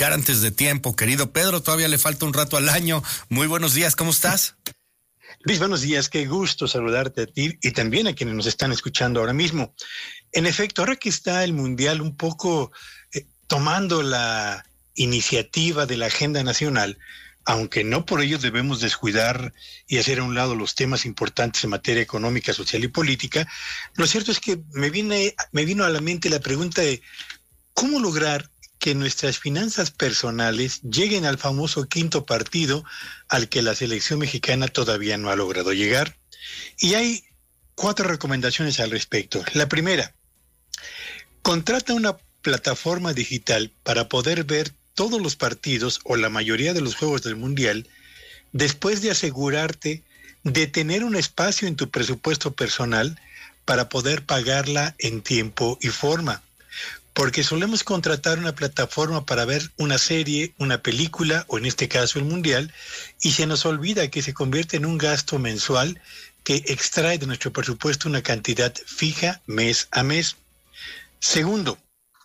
clasificar antes de tiempo. Querido Pedro, todavía le falta un rato al año. Muy buenos días, ¿cómo estás? Luis, buenos días, qué gusto saludarte a ti y también a quienes nos están escuchando ahora mismo. En efecto, ahora que está el Mundial un poco tomando la iniciativa de la agenda nacional, aunque no por ello debemos descuidar y hacer a un lado los temas importantes en materia económica, social y política, lo cierto es que me vino a la mente la pregunta de ¿cómo lograr que nuestras finanzas personales lleguen al famoso quinto partido al que la selección mexicana todavía no ha logrado llegar? Y hay 4 recomendaciones al respecto. La primera, contrata una plataforma digital para poder ver todos los partidos o la mayoría de los juegos del Mundial después de asegurarte de tener un espacio en tu presupuesto personal para poder pagarla en tiempo y forma. Porque solemos contratar una plataforma para ver una serie, una película, o en este caso el Mundial, y se nos olvida que se convierte en un gasto mensual que extrae de nuestro presupuesto una cantidad fija mes a mes. Segundo,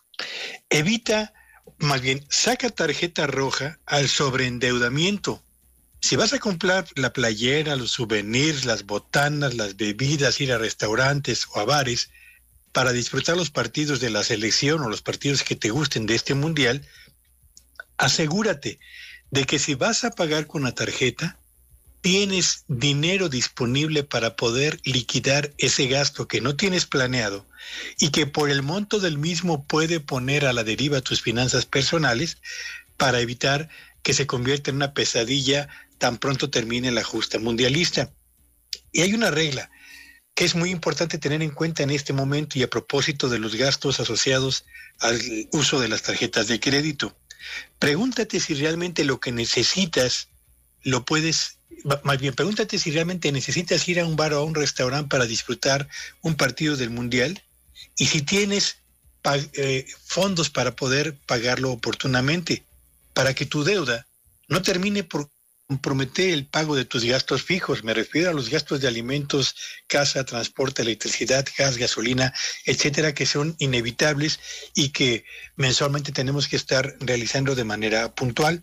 saca tarjeta roja al sobreendeudamiento. Si vas a comprar la playera, los souvenirs, las botanas, las bebidas, ir a restaurantes o a bares, para disfrutar los partidos de la selección o los partidos que te gusten de este mundial, asegúrate de que si vas a pagar con la tarjeta, tienes dinero disponible para poder liquidar ese gasto que no tienes planeado y que por el monto del mismo puede poner a la deriva tus finanzas personales para evitar que se convierta en una pesadilla tan pronto termine la justa mundialista. Y hay una regla que es muy importante tener en cuenta en este momento y a propósito de los gastos asociados al uso de las tarjetas de crédito. Pregúntate si realmente lo que necesitas pregúntate si realmente necesitas ir a un bar o a un restaurante para disfrutar un partido del Mundial y si tienes fondos para poder pagarlo oportunamente, para que tu deuda no termine por comprometer el pago de tus gastos fijos. Me refiero a los gastos de alimentos, casa, transporte, electricidad, gas, gasolina, etcétera, que son inevitables y que mensualmente tenemos que estar realizando de manera puntual.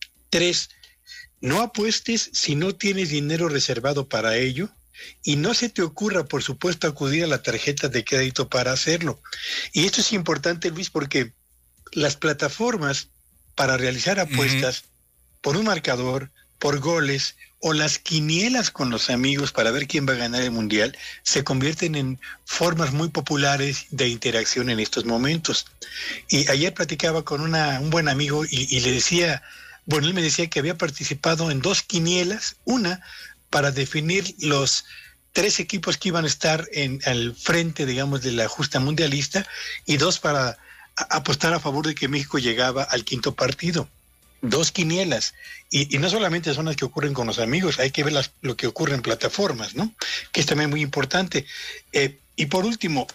3, no apuestes si no tienes dinero reservado para ello y no se te ocurra, por supuesto, acudir a la tarjeta de crédito para hacerlo. Y esto es importante, Luis, porque las plataformas para realizar apuestas por un marcador, por goles o las quinielas con los amigos para ver quién va a ganar el Mundial se convierten en formas muy populares de interacción en estos momentos. Y ayer platicaba con un buen amigo y le decía, él me decía que había participado en 2 quinielas, una para definir los 3 equipos que iban a estar al frente, digamos, de la justa mundialista y 2 para apostar a favor de que México llegaba al quinto partido. 2 quinielas, y no solamente son las que ocurren con los amigos, hay que ver lo que ocurre en plataformas, ¿no? Que es también muy importante. Y por último,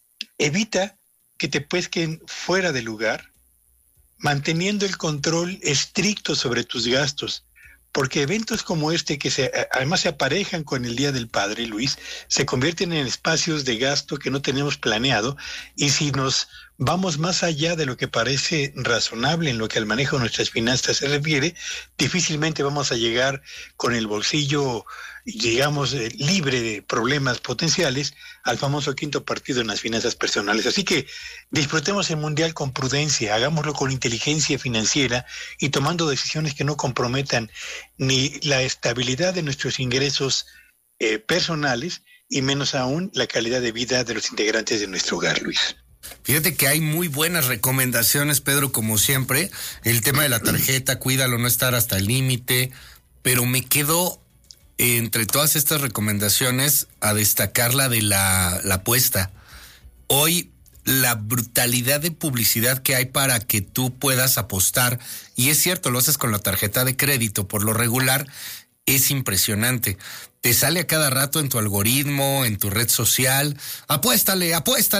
evita que te pesquen fuera de lugar, manteniendo el control estricto sobre tus gastos, porque eventos como este, que además se aparejan con el Día del Padre, Luis, se convierten en espacios de gasto que no tenemos planeado, y si nos vamos más allá de lo que parece razonable en lo que al manejo de nuestras finanzas se refiere, difícilmente vamos a llegar con el bolsillo, digamos, libre de problemas potenciales al famoso quinto partido en las finanzas personales. Así que disfrutemos el Mundial con prudencia, hagámoslo con inteligencia financiera y tomando decisiones que no comprometan ni la estabilidad de nuestros ingresos personales y menos aún la calidad de vida de los integrantes de nuestro hogar, Luis. Fíjate que hay muy buenas recomendaciones, Pedro, como siempre. El tema de la tarjeta, cuídalo, no estar hasta el límite, pero me quedo entre todas estas recomendaciones a destacar la de la apuesta. Hoy la brutalidad de publicidad que hay para que tú puedas apostar, y es cierto, lo haces con la tarjeta de crédito por lo regular, es impresionante. Te sale a cada rato en tu algoritmo, en tu red social, apuéstale,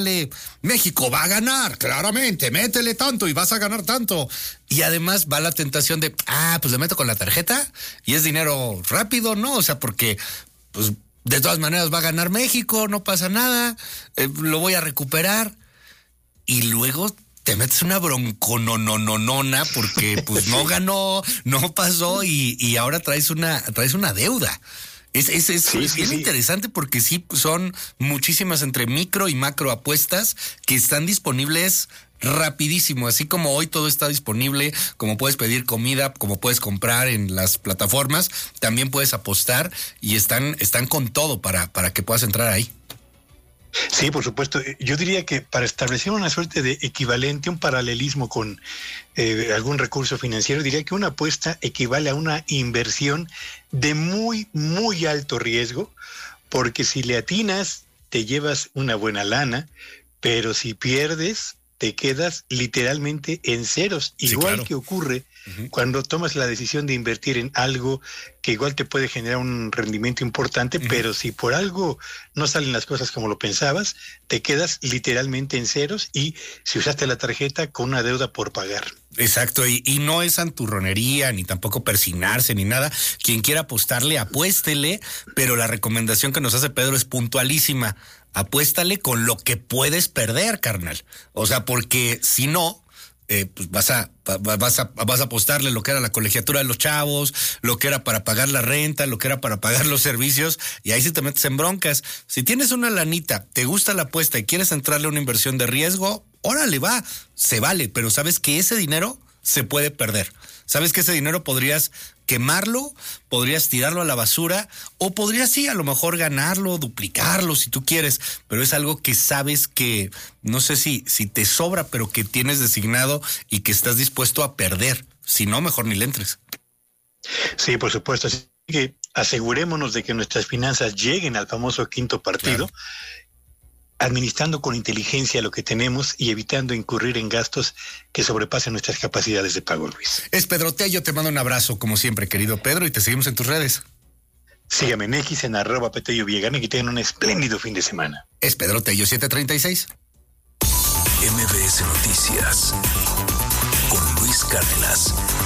México va a ganar, claramente, métele tanto y vas a ganar tanto. Y además va la tentación de, pues le meto con la tarjeta y es dinero rápido, ¿no? O sea, porque pues de todas maneras va a ganar México, no pasa nada, lo voy a recuperar. Y luego te metes una bronconononona porque pues no ganó, no pasó y ahora traes una deuda. Es bien interesante porque sí son muchísimas entre micro y macro apuestas que están disponibles rapidísimo, así como hoy todo está disponible, como puedes pedir comida, como puedes comprar en las plataformas, también puedes apostar y están con todo para que puedas entrar ahí. Sí, por supuesto. Yo diría que para establecer una suerte de equivalente, un paralelismo con algún recurso financiero, diría que una apuesta equivale a una inversión de muy, muy alto riesgo, porque si le atinas, te llevas una buena lana, pero si pierdes, te quedas literalmente en ceros, igual claro. Que ocurre cuando tomas la decisión de invertir en algo que igual te puede generar un rendimiento importante, pero si por algo no salen las cosas como lo pensabas, te quedas literalmente en ceros y si usaste la tarjeta con una deuda por pagar. Exacto, y no es santurronería, ni tampoco persignarse, ni nada. Quien quiera apostarle, apuéstele, pero la recomendación que nos hace Pedro es puntualísima. Apuéstale con lo que puedes perder, carnal. O sea, porque si no, pues vas a apostarle lo que era la colegiatura de los chavos, lo que era para pagar la renta, lo que era para pagar los servicios, y ahí sí te metes en broncas. Si tienes una lanita, te gusta la apuesta y quieres entrarle a una inversión de riesgo, órale, va, se vale, pero sabes que ese dinero se puede perder. Sabes que ese dinero podrías quemarlo, podrías tirarlo a la basura o podrías sí a lo mejor ganarlo, duplicarlo si tú quieres, pero es algo que sabes que no sé si te sobra, pero que tienes designado y que estás dispuesto a perder. Si no, mejor ni le entres. Sí, por supuesto. Así que asegurémonos de que nuestras finanzas lleguen al famoso quinto partido. Claro. Administrando con inteligencia lo que tenemos y evitando incurrir en gastos que sobrepasen nuestras capacidades de pago, Luis. Es Pedro Tello, te mando un abrazo como siempre, querido Pedro, y te seguimos en tus redes. Sígame en X, en @Petello Villagán, y que tengan un espléndido fin de semana. Es Pedro Tello 736. MBS Noticias con Luis Cárdenas.